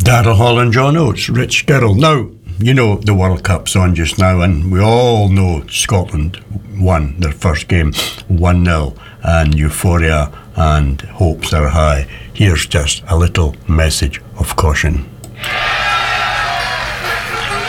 Daryl Hall and John Oates, Rich Girl. Now, you know the World Cup's on just now, and we all know Scotland won their first game 1-0, and euphoria and hopes are high. Here's just a little message of caution.